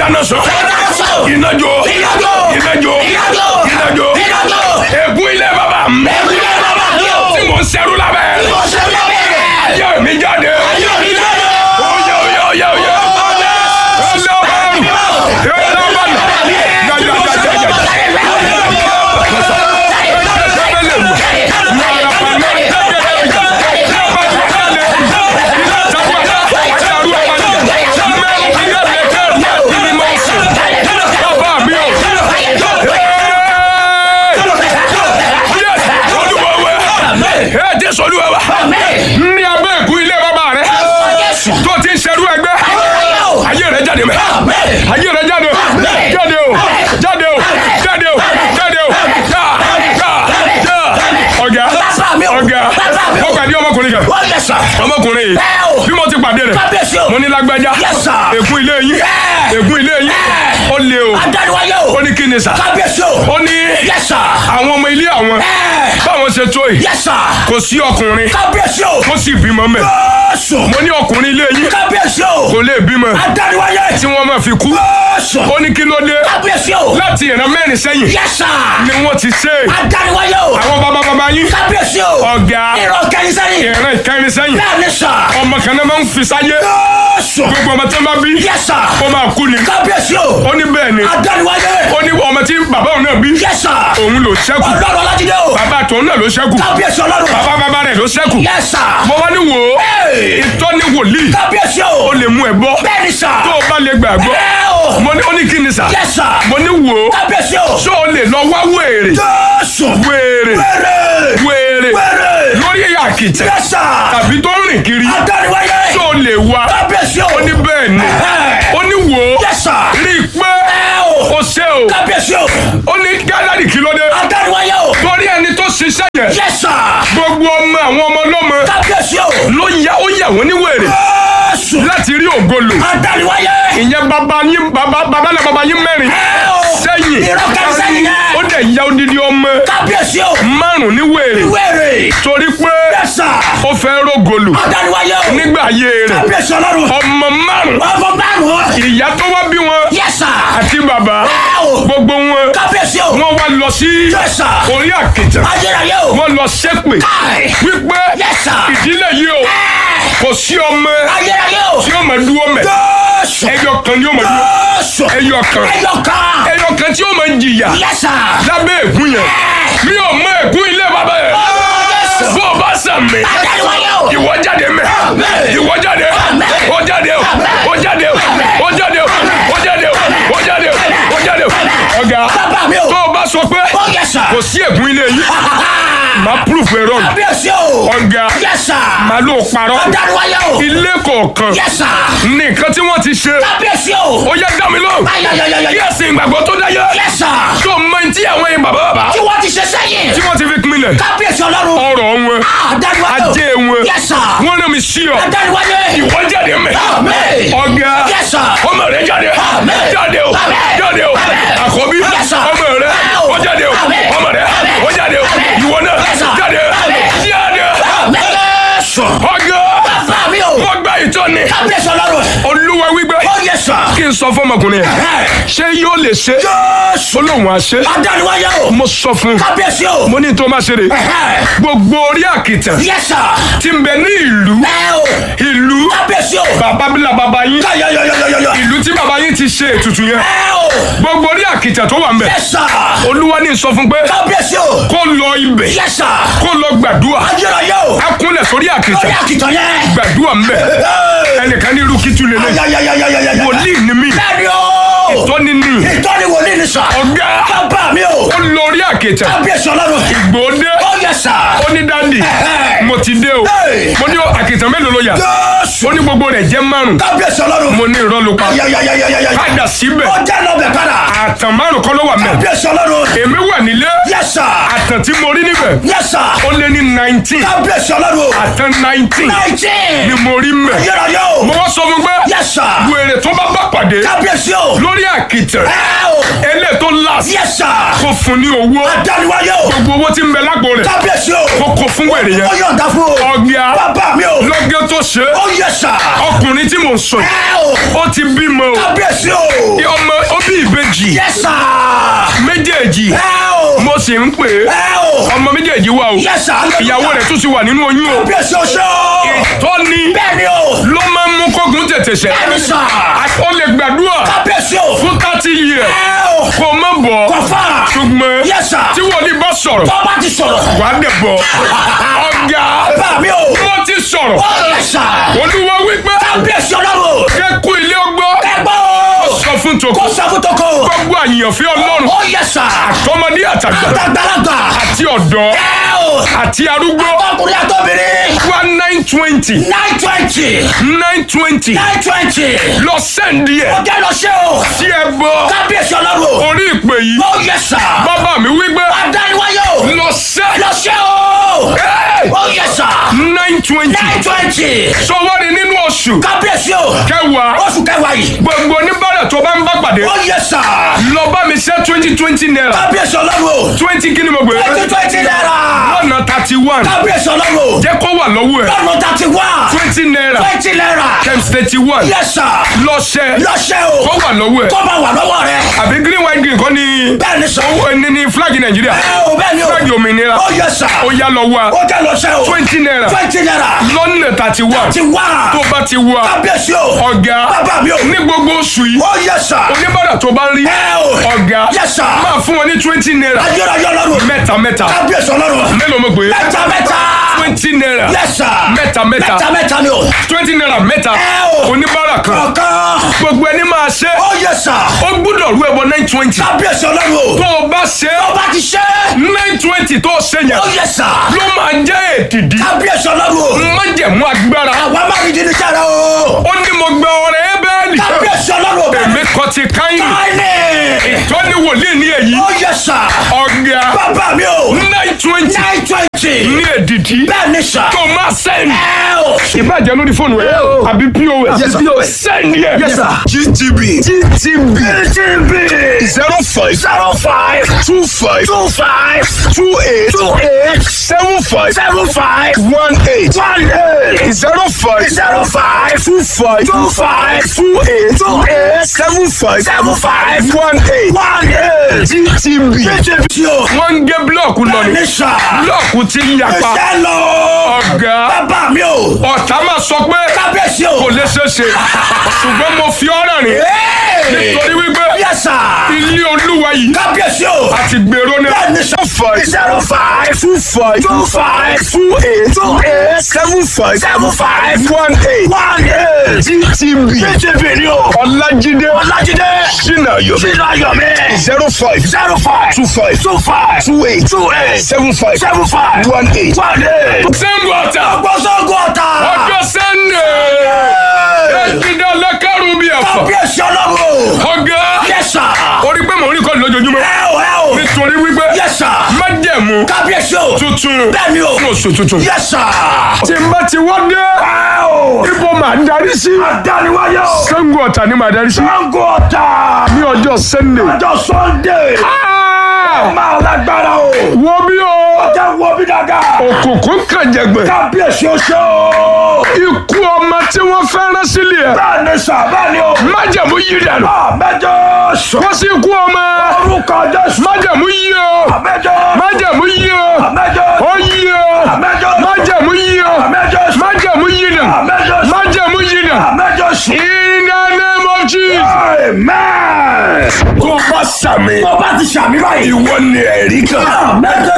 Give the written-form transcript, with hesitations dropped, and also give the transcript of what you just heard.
dáná sọ. Ìnájó. Ìnájó. Ìnájó. Ègún ilé bàbá mi. Tí mo ń ṣẹrú lábẹ́. Ayé mi jáde. Ní abẹ́ ègún ilé bàbá rẹ̀ tó ti ń ṣerú ẹgbẹ́, ayé rẹ̀ jáde mẹ́, ayé rẹ̀ jáde o, jáde o, jáde o, jáde o, jáde o, ọ̀gá mo pàdé ọmọkùnrin kan, ọmọkùnrin yìí bí mo ti pàdé rẹ̀ mo ní lágbájá ègún ilé yín, ègún ilé yín ó lé o, ó ní kí ni sà, ó ní àwọn ọmọ ilé àwọn báwọn ṣe tó yìí kò sí ọkùnrin kó sì bímọ mẹ́, mo ní ọkùnrin ilé yín kò lè bímọ tí wọ́n máa fi kú, ó ní kí ló dé láti ìran mẹ́rin sẹ́yìn ni wọ́n ti ṣe àwọn bàbá yín ọ̀gá ìran ìkẹrin sẹ́yìn ọmọ kan náà máa ń fi sáyé gbogbo ọmọ tí wọ́n bá bí ó máa kú ni, ó ní bẹ́ẹ̀ ni, ó ní ọmọ tí bàbá òun náà bí òun ló ṣẹ́kù, bàbá tòun náà ló ṣẹ́kù, bàbá rẹ̀ ló ṣẹ́kù, mo wá ní wò ó ìtọ́ni wòlíì ó lè mú ẹ bọ́ tó o bá lè gbàgbọ́, mo ní ó ní kí ni sà, mo ní wò ó ṣó o lè lọ wá wèrè lórí àkìtẹ̀ tàbí tó rìn kiri ṣó o lè wá, ó ní bẹ́ẹ̀ ni, ó ní wò ó rí i pé o ṣe o, ó ní gálárì kí ló dé torí ẹni tó ṣiṣẹ́ yẹn gbogbo ọmọ àwọn ọmọ ọlọ́mọ ló yà wọ́n ní wèrè láti rí ògolo ìyẹn bàbá yín mẹ́rin sẹ́yìn ó dẹ̀ ya odidi ọmọ márùn ní wèrè torí pé ó fẹ́ rógolo nígbà ayé rẹ̀ ọmọ márùn ìyá tó wá bí wọn àti bàbá gbogbo wọn wá lọ sí orí àkìtàn wọ́n lọ ṣépè wípé ìdílé yìí o kò sí ọmọ tí ó máa dúró mẹ́, ẹyọ kan ni ó máa dúró, ẹyọ kan tí ó máa jìyà lábẹ́ ègún yẹn, mi ò mọ ègún ilé bàbá yẹn bó o bá sàn mí ìwọ jáde mẹ́, ìwọ jáde, ó jáde o, ó jáde o, ó jáde o, ó jáde o, ó jáde o, ó jáde o, ọ̀gá tó o bá sọ pé kò sí ègún ilé yìí máa proof ẹ wrong, ọ̀gá máa ló parọ́, ilé kọ̀ọ̀kan ní nǹkan tí wọ́n ti ṣe ó yẹ dá mi lóhùn kí ẹ̀sìn ìgbàgbọ́ tó dáyé tó mọ ní tí àwọn ẹ̀yìn bàbá tí wọ́n ti ṣe sẹ́yìn tí wọ́n ti fi pinlẹ̀ ọ̀rọ̀ wọn ajé wọn wọ́n ní mi sí ọ ìwọ jáde mẹ́, ọ̀gá ọmọ rẹ jáde jáde o, jáde o, àkọ́bí ọmọ rẹ ó jáde o, ọmọ rẹ ó jáde o, ìwọ náà jáde jáde ọ̀gá wọ́n gbá ìtọ́ni olúwa wípé kí n sọ fún ọmọkùnrin yẹn ṣé yóò lè ṣe olóhùn àṣẹ mo sọ fún mo ní tó má ṣe rè gbogbo orí àkìtàn tí ń bẹ ní ìlú bàbá yín ìlú tí bàbá yín ti ṣe ètùtù yẹn gbogbo orí àkìtàn tó wà ń bẹ olúwa ní sọ fún pé kó lọ ibẹ̀ kó lọ gbàdúrà á kúnlẹ̀ sórí àkìtàn gbàdúrà ń bẹ ẹnìkan ní irú kìtù lélẹ̀ wòlíì ni mí ìtọ́ni wòlíì ni sà ọ̀gá ó lórí àkìtàn ìgbòde ó ní dáàdì mo ti dé o mo ní àkìtàn mélòó ló yà ó ní gbogbo rẹ̀ jẹ́ márùn mo ní irọ́ ló pa padà síbẹ̀ àtàn márùn kọ́ ló wà mẹ́ èmi wà nílé àtàn tí mo rí níbẹ̀ ó lé ní 19 àtàn 19 ni mo rí mẹ́ mo wá sọ fún pé wèrè tó bá pàdé lórí àkìtàn ẹlẹ́ tó láti kó fún ní owó gbogbo owó tí ń bẹ lágbo rẹ̀ kó kó fún wèrè yẹn ọ̀gá lọ́gẹ́ tó ṣe. Ó yẹ sà. ọkùnrin tí mò ń sọ yìí ó ti bímọ o. Kábíyèsí o. ọmọ ó bí ìbejì Yes sir. méjèèjì mo sì ń pè é ọmọ méjèèjì wà o. Yes sir. ìyàwó rẹ̀ tún ti wà nínú oyún o. Kábíyèsí o ṣe o. ìtọ́ni Bẹ́ẹ̀ni o. ló máa ń mú kógun tètè ṣẹ. Bẹ́ẹ̀ni sà. ó lè gbàdúrà Kábíyèsí o. fún 30 years kó má bọ̀. Kọ̀fà. ṣùgbọ́n Yes sir. tí wòlíì bá sọ̀rọ̀ Tó bá ti sọ̀rọ̀. wà á dẹ̀ bọ̀. ọ̀gá Bá mi o. mo ti sọ̀rọ̀ Ó yẹ sà. olúwa wípé Kábíyèsí ọlọ́run. kẹ́kù ilé ọgbọ́ Ẹgbẹ́ o. sọ fún tòkó Kó sọ fún toko. gbogbo àyànfẹ́ ọlọ́run Ó yẹ sà. tọmọdé àtàgbà Àgbàlagbà. àti ọ̀dọ́ O. àti arúgbó Ọkùnrin àtọ́bìnrin. wá 920 920. 920 920. lọ sẹ́ndí ẹ̀ Ó jẹ́ lọ ṣe o. tí ẹ bọ́ Kábíyèsí ọlọ́run. orí ìpè yìí Ó yẹ sà. bàbá mi wípé Adániwáyé o. lọ sẹ́ Lọ ṣe o. Ó yẹ sà. 920 920. sọwọ́ni nínú oṣù Kábíyèsí o. kẹwàá Oṣù kẹwàá yìí. gbogbo oníbàárà tó bá ń bá pàdé Ó yẹ sà. lọ bá mi ṣe 2020 naira Kábíyèsí ọlọ́run o. 20 kí ni mo gbé 2020 naira. lọ́nà 31 Kábíyèsí ọlọ́run o. jẹ́ kó wà lọ́wọ́ ẹ̀ Lọ́nà 31. 20 naira 20 naira. times 31 Yẹ sà. lọ ṣẹ́ Lọ ṣe o. kó wà lọ́wọ́ ẹ̀ Kó máa wà lọ́wọ́ rẹ. àbí green white green kọ́ ni Bẹ́ẹ̀ni sà. ní flag nàìjíríà Bẹ́ẹ̀ni o. flag òmìnira Ó yẹ sà. ó yá lọ wá Ó jẹ́ lọ ṣe o. 20 naira 20 naira. lọ́nà 31 Ti wá. tó bá ti wá Kábíyèsí o. ọ̀gá Bàbá mi o. ní gbogbo oṣù yìí Ó yẹ sà. oníbàárà tó bá ń rí ọ̀gá Yes sir. máa fún wọn ní 20 naira Ayérayé ọlọ́run. mẹ́ta mẹ́ta Kábíyèsí ọlọ́run. mélòó mo gbé Mẹ́ta mẹ́ta. 20 naira Yes sir. mẹ́ta mẹ́ta Mẹ́ta mẹ́ta ni o. 20 naira mẹ́ta oníbàárà kan Kọ̀ọ̀kan. gbogbo ẹni máa ṣe Ó yẹ sà. ó gbúdọ̀ rú ẹbọ 920 Kábíyèsí ọlọ́run o. tó o bá ṣe Ó bá ti ṣe. 920 tó o ṣe yẹn Ó yẹ sà. ló máa jẹ́ èdìdí Kábíyèsí ọlọ́run o. májẹ̀mú agbára Àwa máa rí dídí sára o. ó ní mo gba ọrẹ Ébẹ́lì Kábíyèsí ọlọ́run o. èmi kọ́ ti káyìn Káyìnì. tó ní wòlíì ní èyí Ó yẹ sà. ọ̀gá Bàbá mi o. 920 920. ní èdìdí Bẹ́ẹ̀ni sà. tó máa sẹ́ni. O. ìbàjẹ́ lórí fóònù rẹ àbí POS Yes, sir. sẹ́ni ẹ̀. Yes sir. GTB TTB. 05 05 25 25 28 28 75 75 18 18 05 05 25 25 28 28 75 75 18 18 GTB. TTB o. wọ́n ń gé búlọ̀kù lọ ní Bẹ́ẹ̀ni sà. búlọ̀kù tí ń yapa Iṣẹ́ lọ. ọ̀gá Bàbá mi o. ọ̀tá máa sọ pé Kábíyèsí o. kò lè ṣeé ṣe ṣùgbọ́n mo fi ọ̀rọ̀ rìn nítorí wípé Yes sir. ilé olúwa yìí Kábíyèsí o. àti gbèrò ní Bẹ́ẹ̀ni sà. 05 05 25 25 28 28 75 75 18 GTB. TTB ni o. Ọlájídé Ọlájídé. Ṣínàyọ̀ Sínú ayọ̀ mi. 05 05 25 25 28 28 75 75 18. 18. Sẹ́ńgọ̀ ọ̀tà Ọgbọ́sọ́gun ọ̀tà. ọjọ́ sẹ́ńdẹ̀ ẹ̀jìdá lẹ́kàrú bí ẹ̀fọ́ Kábíyèsí ọlọ́run. ọ̀gá Yes sir. orí pé mò ń rí kọ́ni lójoojúmọ́ Ẹ o. nítorí wípé Yes sir. májẹ̀mú Kábíyèsí o. tuntun Bẹ́ẹ̀ni o. fún oṣù tuntun. Yes sir. tí n bá ti wá dé Ẹ o. ibo màá darí sí Adániwáyé o. Sẹ́ńgọ̀ ọ̀tà ni màá darí sí Ọgbọ́sọ́gun ọ̀tà. ní ọjọ́ sẹ́ńdẹ̀. Ọjọ́ Sunday. Máa lágbára o. wo bí o Jẹ́ wo bí dáadáa. òkùnkùn kànjẹ̀gbẹ̀ Kábíyèsí o ṣe o. ikú ọmọ tí wọ́n fẹ́ rán sílẹ̀ ẹ̀ Bẹ́ẹ̀ni sà bẹ́ẹ̀ni o. májẹ̀mú yí dànù Àmẹ́jọ sọ. wọ́n sì kú ọmọ Orúkọ Jésù. májẹ̀mú yí o Àmẹ́jọ. májẹ̀mú yí o Àmẹ́jọ. ó yí o Àmẹ́jọ. májẹ̀mú yí o Àmẹ́jọ sọ. májẹ̀mú yí dànù Àmẹ́jọ sọ. májẹ̀mú yí dànù Àmẹ́jọ sọ. in the name of Jesus. Amen. tó bá sàmì Tó bá ti ṣàmì báyìí. ìwọ ni ẹ̀rí kan. Àmẹ́jọ.